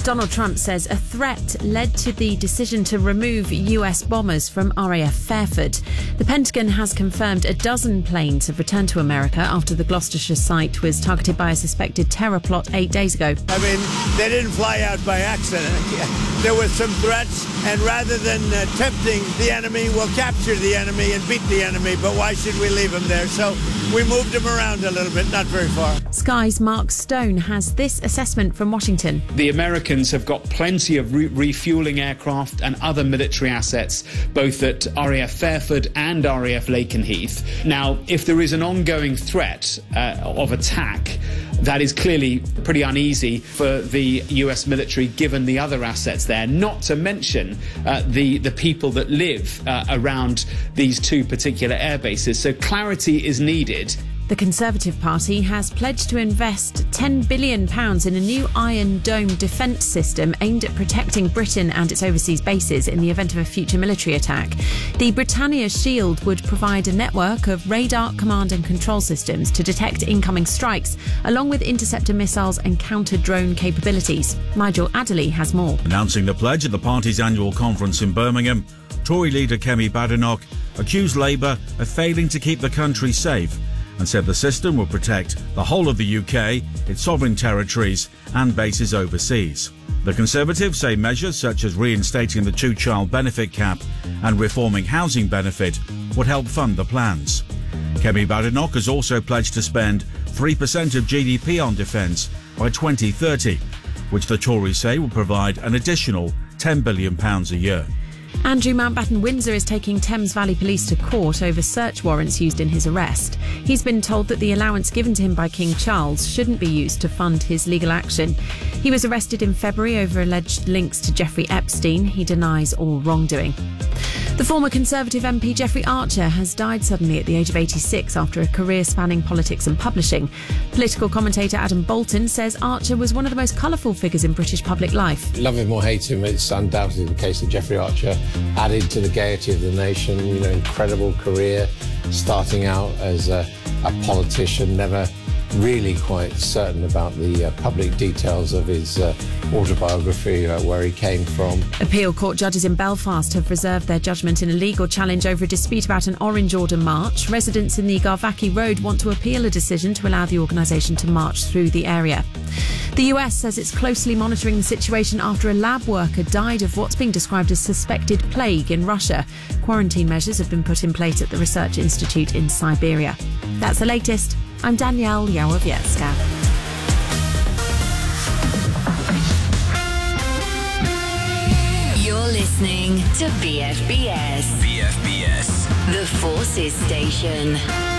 Donald Trump says a threat led to the decision to remove US bombers from RAF Fairford. The Pentagon has confirmed a dozen planes have returned to America after the Gloucestershire site was targeted by a suspected terror plot 8 days ago. I mean, they didn't fly out by accident. There were some threats, and rather than tempting the enemy, we'll capture the enemy and beat the enemy, but why should we leave them there? So we moved them around a little bit, not very far. Sky's Mark Stone has this assessment from Washington. The Americans have got plenty of refuelling aircraft and other military assets, both at RAF Fairford and RAF Lakenheath. Now, if there is an ongoing threat of attack, that is clearly pretty uneasy for the US military, given the other assets there, not to mention the people that live around these two particular air bases. So clarity is needed. The Conservative Party has pledged to invest £10 billion in a new Iron Dome defence system aimed at protecting Britain and its overseas bases in the event of a future military attack. The Britannia Shield would provide a network of radar, command and control systems to detect incoming strikes, along with interceptor missiles and counter-drone capabilities. Nigel Adderley has more. Announcing the pledge at the party's annual conference in Birmingham, Tory leader Kemi Badenoch accused Labour of failing to keep the country safe and said the system will protect the whole of the UK, its sovereign territories and bases overseas. The Conservatives say measures such as reinstating the two-child benefit cap and reforming housing benefit would help fund the plans. Kemi Badenoch has also pledged to spend 3% of GDP on defence by 2030, which the Tories say will provide an additional £10 billion a year. Andrew Mountbatten-Windsor is taking Thames Valley Police to court over search warrants used in his arrest. He's been told that the allowance given to him by King Charles shouldn't be used to fund his legal action. He was arrested in February over alleged links to Jeffrey Epstein. He denies all wrongdoing. The former Conservative MP Jeffrey Archer has died suddenly at the age of 86 after a career spanning politics and publishing. Political commentator Adam Bolton says Archer was one of the most colourful figures in British public life. Love him or hate him, it's undoubtedly the case that Jeffrey Archer added to the gaiety of the nation. Incredible career, starting out as a politician, never really quite certain about the public details of his autobiography, where he came from. Appeal court judges in Belfast have reserved their judgment in a legal challenge over a dispute about an Orange Order march. Residents in the Garvaki Road want to appeal a decision to allow the organisation to march through the area. The US says it's closely monitoring the situation after a lab worker died of what's being described as suspected plague in Russia. Quarantine measures have been put in place at the Research Institute in Siberia. That's the latest. I'm Danielle Yałowiecka. You're listening to BFBS. BFBS. The Forces Station.